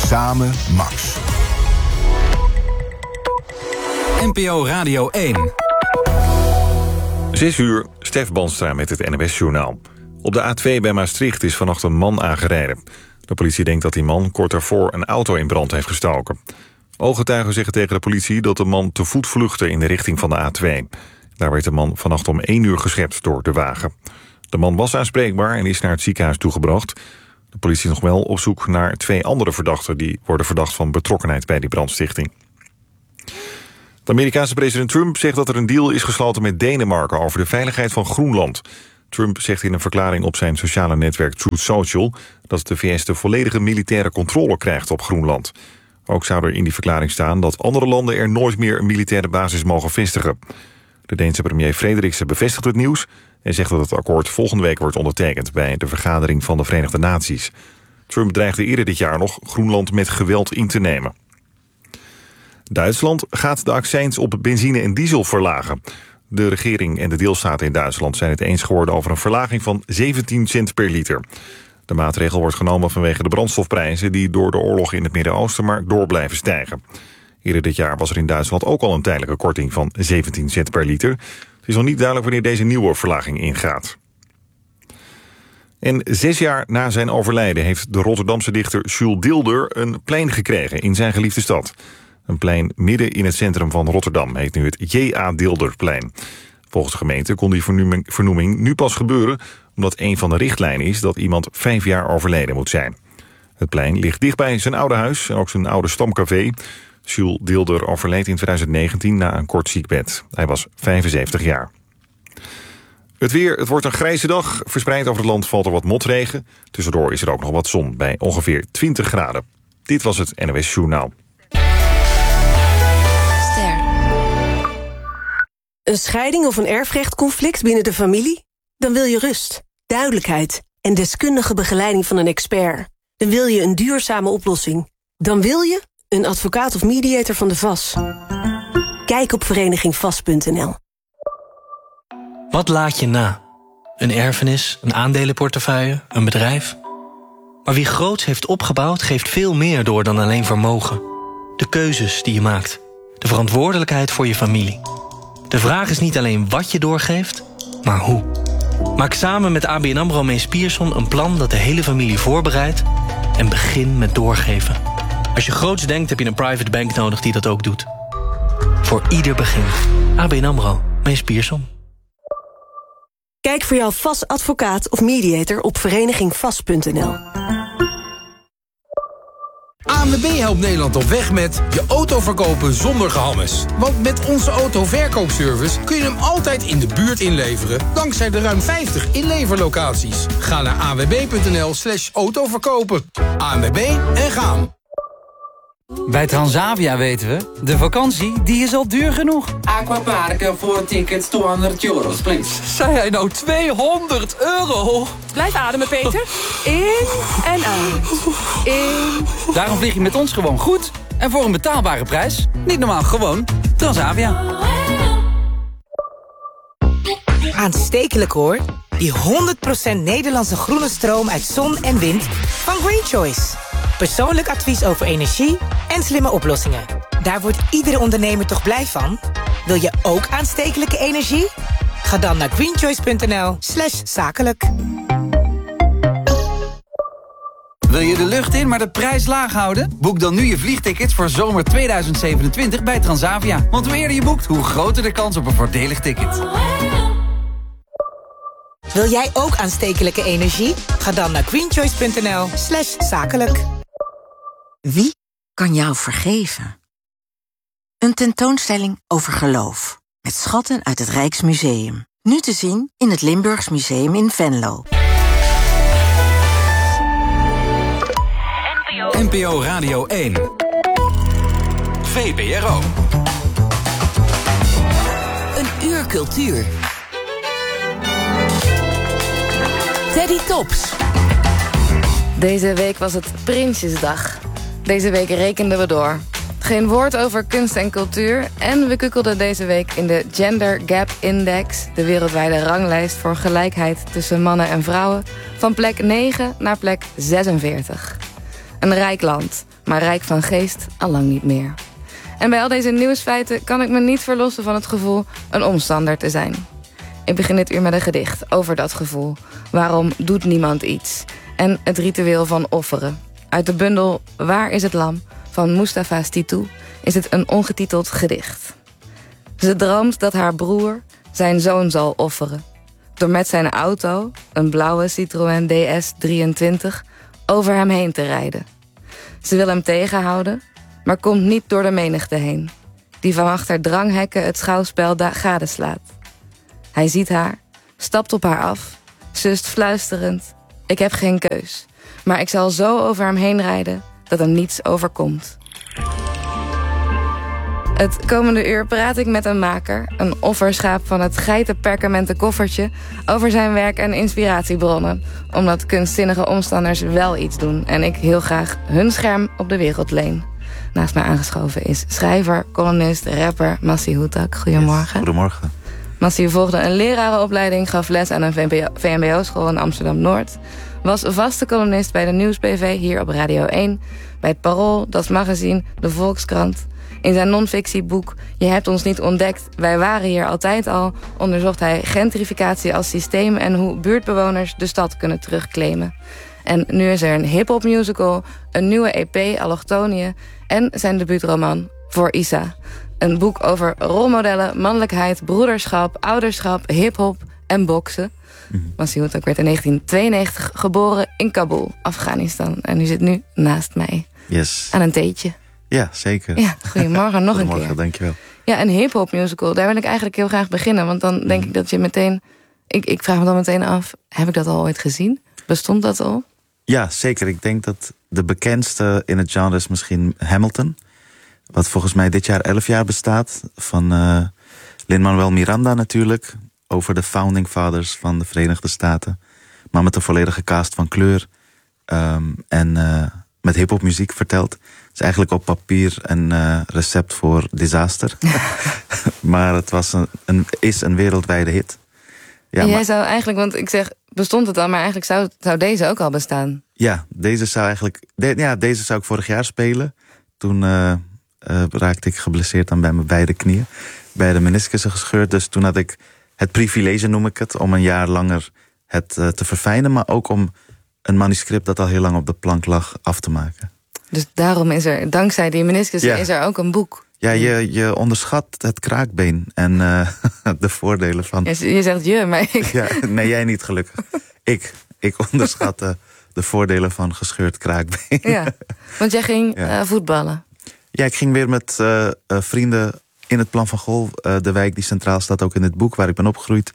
Samen Max. NPO Radio 1. 6 uur, Stef Banstra met het NOS-journaal. Op de A2 bij Maastricht is vannacht een man aangereden. De politie denkt dat die man kort daarvoor een auto in brand heeft gestoken. Ooggetuigen zeggen tegen de politie dat de man te voet vluchtte in de richting van de A2. Daar werd de man vannacht om 1 uur geschept door de wagen. De man was aanspreekbaar en is naar het ziekenhuis toegebracht. De politie is nog wel op zoek naar 2 andere verdachten... die worden verdacht van betrokkenheid bij die brandstichting. De Amerikaanse president Trump zegt dat er een deal is gesloten met Denemarken over de veiligheid van Groenland. Trump zegt in een verklaring op zijn sociale netwerk Truth Social dat de VS de volledige militaire controle krijgt op Groenland. Ook zou er in die verklaring staan dat andere landen er nooit meer een militaire basis mogen vestigen. De Deense premier Frederiksen bevestigt het nieuws en zegt dat het akkoord volgende week wordt ondertekend bij de vergadering van de Verenigde Naties. Trump dreigde eerder dit jaar nog Groenland met geweld in te nemen. Duitsland gaat de accijns op benzine en diesel verlagen. De regering en de deelstaten in Duitsland zijn het eens geworden over een verlaging van 17 cent per liter. De maatregel wordt genomen vanwege de brandstofprijzen die door de oorlog in het Midden-Oosten maar door blijven stijgen. Eerder dit jaar was er in Duitsland ook al een tijdelijke korting van 17 cent per liter. Het is nog niet duidelijk wanneer deze nieuwe verlaging ingaat. En 6 jaar na zijn overlijden heeft de Rotterdamse dichter Jules Deelder een plein gekregen in zijn geliefde stad. Een plein midden in het centrum van Rotterdam heet nu het J.A. Deelderplein. Volgens de gemeente kon die vernoeming nu pas gebeuren omdat een van de richtlijnen is dat iemand 5 jaar overleden moet zijn. Het plein ligt dichtbij zijn oude huis en ook zijn oude stamcafé. Jules Deelder overleed in 2019 na een kort ziekbed. Hij was 75 jaar. Het weer, het wordt een grijze dag. Verspreid over het land valt er wat motregen. Tussendoor is er ook nog wat zon bij ongeveer 20 graden. Dit was het NOS Journaal. Een scheiding of een erfrechtconflict binnen de familie? Dan wil je rust, duidelijkheid en deskundige begeleiding van een expert. Dan wil je een duurzame oplossing. Dan wil je een advocaat of mediator van de VAS. Kijk op verenigingvas.nl. Wat laat je na? Een erfenis, een aandelenportefeuille, een bedrijf? Maar wie groots heeft opgebouwd, geeft veel meer door dan alleen vermogen. De keuzes die je maakt. De verantwoordelijkheid voor je familie. De vraag is niet alleen wat je doorgeeft, maar hoe. Maak samen met ABN AMRO Mees Pierson een plan dat de hele familie voorbereidt en begin met doorgeven. Als je groots denkt heb je een private bank nodig die dat ook doet. Voor ieder begin. ABN AMRO Mees Pierson. Kijk voor jouw VAS advocaat of mediator op verenigingvas.nl. ANWB helpt Nederland op weg met je auto verkopen zonder gehammes. Want met onze autoverkoopservice kun je hem altijd in de buurt inleveren, dankzij de ruim 50 inleverlocaties. Ga naar anwb.nl/autoverkopen. ANWB en gaan. Bij Transavia weten we, de vakantie die is al duur genoeg. Aquaparken voor tickets €200, please. Zei hij nou €200? Blijf ademen, Peter. In en uit. In. Daarom vlieg je met ons gewoon goed. En voor een betaalbare prijs. Niet normaal, gewoon Transavia. Aanstekelijk hoor. Die 100% Nederlandse groene stroom uit zon en wind van Green Choice. Persoonlijk advies over energie en slimme oplossingen. Daar wordt iedere ondernemer toch blij van? Wil je ook aanstekelijke energie? Ga dan naar greenchoice.nl/zakelijk. Wil je de lucht in, maar de prijs laag houden? Boek dan nu je vliegtickets voor zomer 2027 bij Transavia. Want hoe eerder je boekt, hoe groter de kans op een voordelig ticket. Wil jij ook aanstekelijke energie? Ga dan naar greenchoice.nl/zakelijk. Wie kan jou vergeven? Een tentoonstelling over geloof. Met schatten uit het Rijksmuseum. Nu te zien in het Limburgs Museum in Venlo. NPO Radio 1. VPRO. Een uur cultuur. Teddy Tops. Deze week was het Prinsjesdag. Deze week rekenden we door. Geen woord over kunst en cultuur. En we kukkelden deze week in de Gender Gap Index, de wereldwijde ranglijst voor gelijkheid tussen mannen en vrouwen, van plek 9 naar plek 46. Een rijk land, maar rijk van geest allang niet meer. En bij al deze nieuwsfeiten kan ik me niet verlossen van het gevoel een omstander te zijn. Ik begin dit uur met een gedicht over dat gevoel. Waarom doet niemand iets? En het ritueel van offeren. Uit de bundel Waar is het lam? Van Mustafa Stitou is het een ongetiteld gedicht. Ze droomt dat haar broer zijn zoon zal offeren. Door met zijn auto, een blauwe Citroën DS23, over hem heen te rijden. Ze wil hem tegenhouden, maar komt niet door de menigte heen, die van achter dranghekken het schouwspel gadeslaat. Hij ziet haar, stapt op haar af, sust fluisterend: ik heb geen keus, maar ik zal zo over hem heen rijden dat hem niets overkomt. Het komende uur praat ik met een maker, een offerschaap van het geitenperkamenten koffertje, over zijn werk en inspiratiebronnen, omdat kunstzinnige omstanders wel iets doen en ik heel graag hun scherm op de wereld leen. Naast mij aangeschoven is schrijver, columnist, rapper Massi Houtak. Goedemorgen. Yes, goedemorgen. Massi volgde een lerarenopleiding, gaf les aan een VMBO-school in Amsterdam-Noord, was vaste columnist bij de Nieuws-BV hier op Radio 1, bij het Parool, Das Magazine, de Volkskrant. In zijn non-fictieboek Je hebt ons niet ontdekt, wij waren hier altijd al, onderzocht hij gentrificatie als systeem en hoe buurtbewoners de stad kunnen terugclaimen. En nu is er een hip-hop musical, een nieuwe EP, Allochtonië, en zijn debuutroman Voor Isa. Een boek over rolmodellen, mannelijkheid, broederschap, ouderschap, hip-hop en boksen. Massi Houtak werd in 1992 geboren in Kabul, Afghanistan. En u zit nu naast mij. Yes. Aan een theetje. Ja, zeker. Ja, goedemorgen, nog een keer. Goedemorgen, dankjewel. Ja, een hip-hop musical, daar wil ik eigenlijk heel graag beginnen. Want dan denk ik dat je meteen... Ik vraag me dan meteen af, heb ik dat al ooit gezien? Bestond dat al? Ja, zeker. Ik denk dat de bekendste in het genre is misschien Hamilton. Wat volgens mij dit jaar 11 jaar bestaat. Van Lin-Manuel Miranda natuurlijk. Over de founding fathers van de Verenigde Staten. Maar met een volledige cast van kleur. En met hip-hop muziek verteld. Het is eigenlijk op papier een recept voor disaster. Maar het was is een wereldwijde hit. Ja, jij zou eigenlijk, want ik zeg, bestond het al, maar eigenlijk zou deze ook al bestaan. Ja, deze zou ik vorig jaar spelen. Toen raakte ik geblesseerd aan bij mijn beide knieën. Beide meniscussen gescheurd. Dus toen had ik het privilege, noem ik het, om een jaar langer het te verfijnen. Maar ook om een manuscript dat al heel lang op de plank lag af te maken. Dus daarom is er, dankzij die meniscussen, is er ook een boek. Ja, je onderschat het kraakbeen en de voordelen van... Je zegt je, maar ik... Ja, nee, jij niet gelukkig. Ik onderschat de voordelen van gescheurd kraakbeen. Ja, want jij ging voetballen. Ja, ik ging weer met vrienden in het Plan van Gol. De wijk die centraal staat ook in het boek waar ik ben opgegroeid.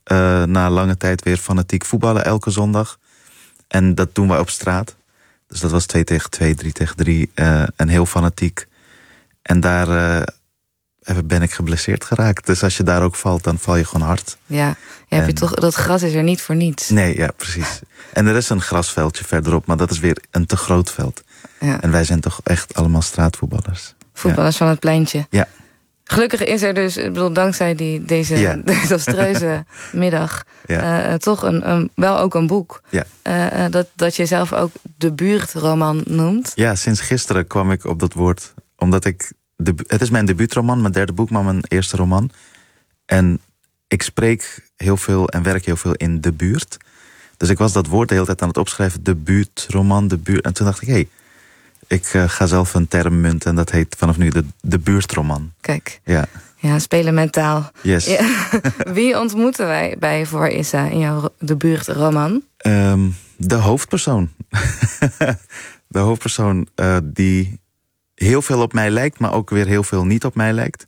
Na lange tijd weer fanatiek voetballen elke zondag. En dat doen wij op straat. Dus dat was 2 tegen 2, 3 tegen 3 en heel fanatiek. En daar ben ik geblesseerd geraakt. Dus als je daar ook valt, dan val je gewoon hard. Ja, heb je toch, dat gras is er niet voor niets. Nee, ja, precies. En er is een grasveldje verderop, maar dat is weer een te groot veld. Ja. En wij zijn toch echt allemaal straatvoetballers. Voetballers van het pleintje. Ja. Gelukkig is er dus, ik bedoel, dankzij deze desastreuze middag... toch wel ook een boek. Ja. Dat je zelf ook de buurtroman noemt. Ja, sinds gisteren kwam ik op dat woord. Omdat het is mijn debuutroman, mijn derde boek, maar mijn eerste roman. En ik spreek heel veel en werk heel veel in de buurt. Dus ik was dat woord de hele tijd aan het opschrijven. Debuutroman, de buurt. En toen dacht ik, ik ga zelf een term munten en dat heet vanaf nu de buurtroman. Kijk, ja, spelen met taal. Yes. Ja. Wie ontmoeten wij bij Voor Isa in jouw debuutroman? De hoofdpersoon. De hoofdpersoon die heel veel op mij lijkt, maar ook weer heel veel niet op mij lijkt.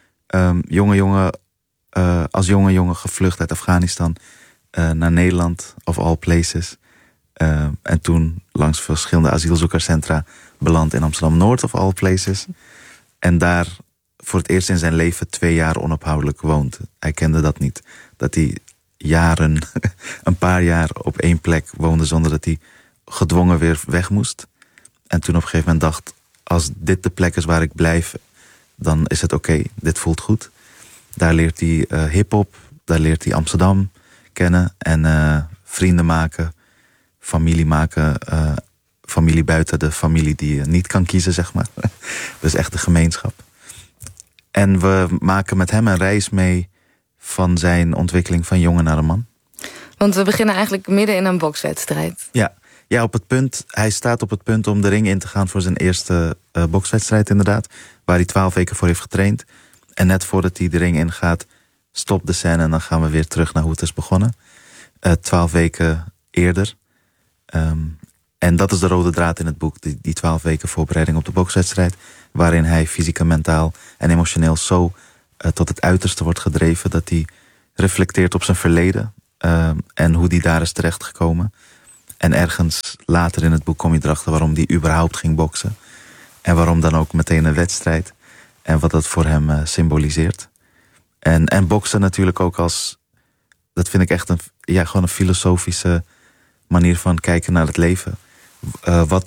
Als jonge jongen gevlucht uit Afghanistan naar Nederland, of all places. En toen langs verschillende asielzoekerscentra beland in Amsterdam-Noord, of all places. En daar voor het eerst in zijn leven 2 jaar onophoudelijk woont. Hij kende dat niet. Dat hij jaren, een paar jaar op 1 plek woonde zonder dat hij gedwongen weer weg moest. En toen op een gegeven moment dacht, als dit de plek is waar ik blijf, dan is het oké, dit voelt goed. Daar leert hij hiphop, daar leert hij Amsterdam kennen en vrienden maken, familie maken, familie buiten de familie die je niet kan kiezen, zeg maar. Dus echt de gemeenschap. En we maken met hem een reis mee van zijn ontwikkeling van jongen naar een man. Want we beginnen eigenlijk midden in een bokswedstrijd. Ja, op het punt, hij staat op het punt om de ring in te gaan voor zijn eerste bokswedstrijd inderdaad. Waar hij 12 weken voor heeft getraind. En net voordat hij de ring ingaat, stopt de scène en dan gaan we weer terug naar hoe het is begonnen. 12 weken eerder. En dat is de rode draad in het boek. Die 12 weken voorbereiding op de bokswedstrijd. Waarin hij fysiek en mentaal en emotioneel zo tot het uiterste wordt gedreven. Dat hij reflecteert op zijn verleden. En hoe die daar is terechtgekomen. En ergens later in het boek kom je erachter waarom hij überhaupt ging boksen. En waarom dan ook meteen een wedstrijd. En wat dat voor hem symboliseert. En boksen natuurlijk ook als... Dat vind ik echt gewoon een filosofische manier van kijken naar het leven. Wat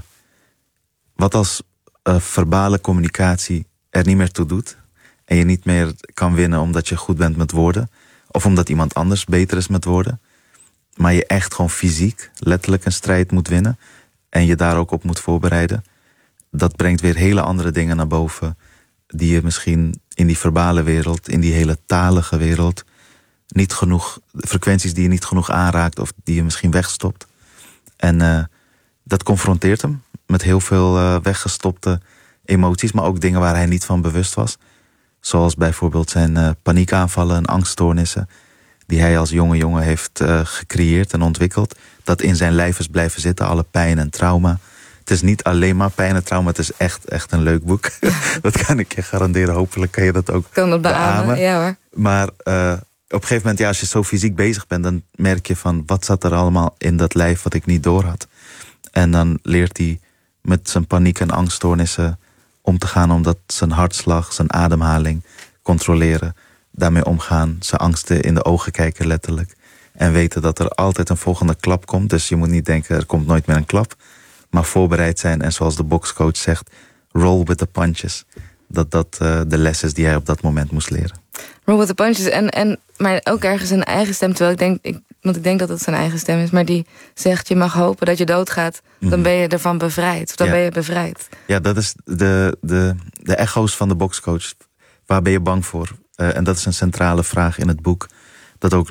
als verbale communicatie er niet meer toe doet. En je niet meer kan winnen omdat je goed bent met woorden. Of omdat iemand anders beter is met woorden. Maar je echt gewoon fysiek, letterlijk een strijd moet winnen. En je daar ook op moet voorbereiden. Dat brengt weer hele andere dingen naar boven. Die je misschien in die verbale wereld, in die hele talige wereld... niet genoeg, frequenties die je niet genoeg aanraakt... of die je misschien wegstopt. En dat confronteert hem met heel veel weggestopte emoties... maar ook dingen waar hij niet van bewust was. Zoals bijvoorbeeld zijn paniekaanvallen en angststoornissen... die hij als jonge jongen heeft gecreëerd en ontwikkeld... dat in zijn lijf is blijven zitten, alle pijn en trauma. Het is niet alleen maar pijn en trauma, het is echt een leuk boek. Dat kan ik je garanderen, hopelijk kan je dat ook beamen. Ja hoor. Maar op een gegeven moment, als je zo fysiek bezig bent... dan merk je van, wat zat er allemaal in dat lijf wat ik niet door had. En dan leert hij met zijn paniek en angststoornissen om te gaan... omdat zijn hartslag, zijn ademhaling controleren... daarmee omgaan, zijn angsten in de ogen kijken letterlijk. En weten dat er altijd een volgende klap komt. Dus je moet niet denken, er komt nooit meer een klap. Maar voorbereid zijn en zoals de bokscoach zegt... roll with the punches. Dat de les is die hij op dat moment moest leren. Roll with the punches. Maar ook ergens een eigen stem. Terwijl ik denk dat het zijn eigen stem is. Maar die zegt, je mag hopen dat je doodgaat. Dan ben je ervan bevrijd. Of dan ben je bevrijd. Ja, dat is de echo's van de bokscoach. Waar ben je bang voor? En dat is een centrale vraag in het boek. Dat ook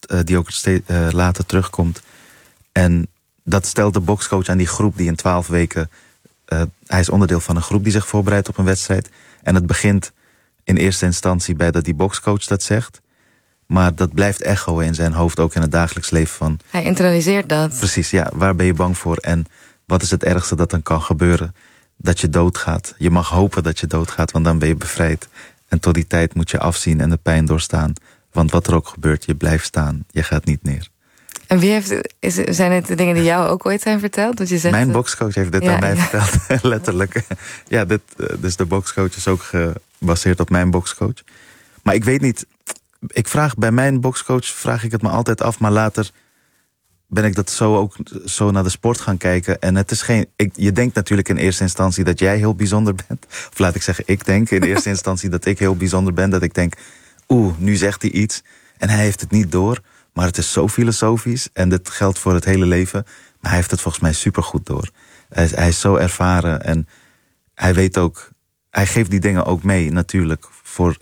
later terugkomt. En dat stelt de bokscoach aan die groep die in 12 weken... hij is onderdeel van een groep die zich voorbereidt op een wedstrijd. En het begint in eerste instantie bij dat die bokscoach dat zegt. Maar dat blijft echoen in zijn hoofd, ook in het dagelijks leven van... Hij internaliseert dat. Precies, ja. Waar ben je bang voor? En wat is het ergste dat dan kan gebeuren? Dat je doodgaat. Je mag hopen dat je doodgaat, want dan ben je bevrijd. En tot die tijd moet je afzien en de pijn doorstaan. Want wat er ook gebeurt, je blijft staan. Je gaat niet neer. En zijn het de dingen die jou ook ooit zijn verteld? Dat je zegt, mijn bokscoach heeft dit aan mij verteld, letterlijk. Ja, dus de bokscoach is ook gebaseerd op mijn bokscoach. Maar ik weet niet, bij mijn bokscoach vraag ik het me altijd af... maar later ben ik dat ook zo naar de sport gaan kijken. En het is je denkt natuurlijk in eerste instantie dat jij heel bijzonder bent. Of laat ik zeggen, ik denk in eerste instantie dat ik heel bijzonder ben. Dat ik denk, nu zegt hij iets en hij heeft het niet door... Maar het is zo filosofisch en dit geldt voor het hele leven. Maar hij heeft het volgens mij supergoed door. Hij is zo ervaren en hij weet ook... Hij geeft die dingen ook mee natuurlijk voor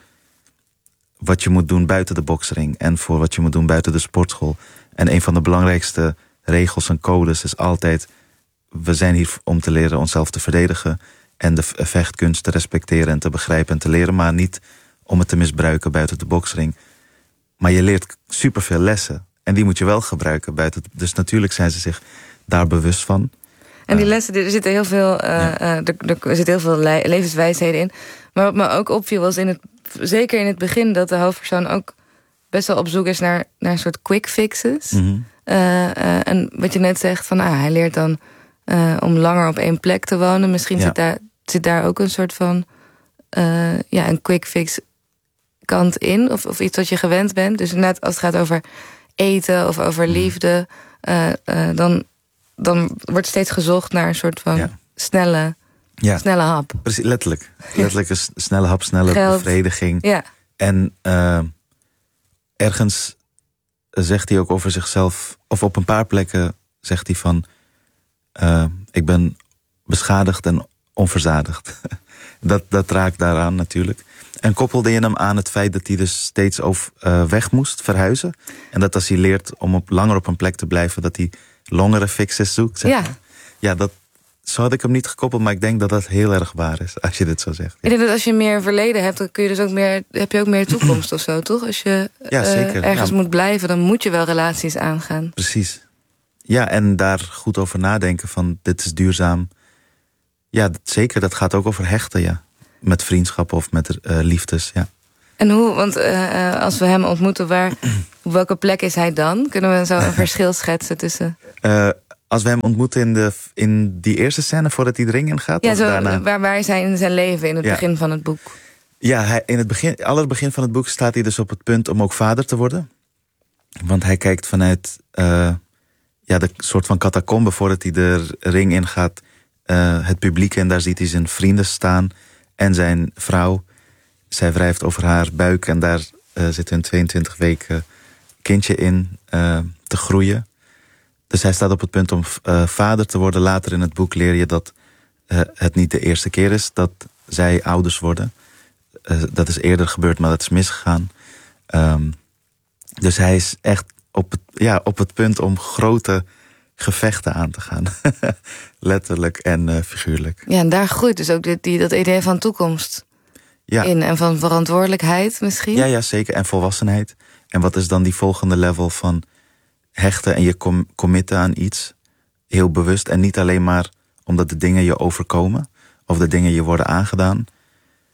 wat je moet doen buiten de boksring... en voor wat je moet doen buiten de sportschool. En een van de belangrijkste regels en codes is altijd... we zijn hier om te leren onszelf te verdedigen... en de vechtkunst te respecteren en te begrijpen en te leren... maar niet om het te misbruiken buiten de boksring... Maar je leert superveel lessen. En die moet je wel gebruiken buiten. Dus natuurlijk zijn ze zich daar bewust van. En die lessen, er zitten heel veel, er zitten heel veel levenswijsheden in. Maar wat me ook opviel was zeker in het begin... dat de hoofdpersoon ook best wel op zoek is naar een soort quick fixes. Mm-hmm. En wat je net zegt, van hij leert dan om langer op één plek te wonen. Misschien zit daar ook een soort van een quick fix... kant in, of iets wat je gewend bent. Dus net als het gaat over eten of over liefde... dan wordt steeds gezocht naar een soort van snelle hap. Precies, letterlijk. Letterlijk een snelle hap, snelle bevrediging. Ja. En ergens zegt hij ook over zichzelf... of op een paar plekken zegt hij van... Ik ben beschadigd en onverzadigd. dat raakt daaraan natuurlijk. En koppelde je hem aan het feit dat hij dus steeds weg moest verhuizen. En dat als hij leert om langer op een plek te blijven, dat hij longere fixes zoekt. Zeg. Ja, zo had ik hem niet gekoppeld, maar ik denk dat dat heel erg waar is, als je dit zo zegt. Ja. Ik denk dat als je meer verleden hebt, dan kun je dus ook heb je ook meer toekomst of zo, toch? Als je zeker. Ergens moet blijven, dan moet je wel relaties aangaan. Precies. Ja, en daar goed over nadenken van dit is duurzaam. Ja, zeker, dat gaat ook over hechten, ja. Met vriendschappen of met liefdes, ja. En hoe, want als we hem ontmoeten, op welke plek is hij dan? Kunnen we zo een verschil schetsen tussen... Als we hem ontmoeten in die eerste scène voordat hij de ring ingaat? Ja, waar is hij in zijn leven in het begin van het boek? Ja, in het allerbegin van het boek staat hij dus op het punt om ook vader te worden. Want hij kijkt vanuit de soort van catacombe voordat hij de ring ingaat. Het publiek, en daar ziet hij zijn vrienden staan en zijn vrouw. Zij wrijft over haar buik en daar zit een 22 weken kindje in te groeien. Dus hij staat op het punt om vader te worden. Later in het boek leer je dat het niet de eerste keer is dat zij ouders worden. Dat is eerder gebeurd, maar dat is misgegaan. Dus hij is echt op het punt om grote gevechten aan te gaan. Letterlijk en figuurlijk. Ja, en daar groeit dus ook dat idee van toekomst in. En van verantwoordelijkheid misschien. Ja, zeker. En volwassenheid. En wat is dan die volgende level van hechten en je committen aan iets. Heel bewust. En niet alleen maar omdat de dingen je overkomen. Of de dingen je worden aangedaan.